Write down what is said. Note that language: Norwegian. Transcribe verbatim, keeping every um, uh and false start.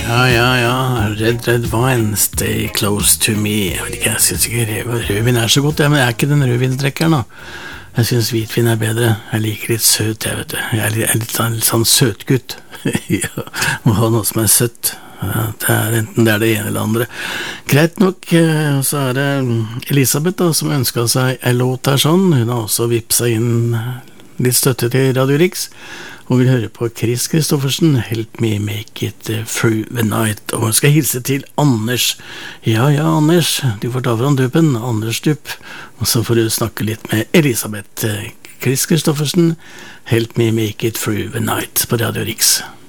Ja, ja, ja, Red Red Wine, Stay Close to Me. Jeg vet ikke, jeg synes ikke rød- rødvin er så godt, ja, men jeg er ikke den rødvindrekkeren da. Jeg synes hvitvin er bedre. Jeg liker litt søt, jeg vet du. Jeg er litt, jeg er litt, sånn, litt sånn søtgutt. Ja, må ha noe som er søtt. Ja, det er enten det er det ene eller andre. Greit nok, eh, så er det Elisabeth da, som ønsket seg en låt her sånn. Hun har også vippset inn litt støtte til Radio Rix. Hun vil høre på Chris Kristoffersen, Help Me Make It Through the Night. Og hun skal hilse til Anders. Ja, ja, Anders, du får ta fra dupen, Anders Dup. Og så får du snakke litt med Elisabeth. Chris Kristoffersen, Help Me Make It Through the Night på Radio Rix.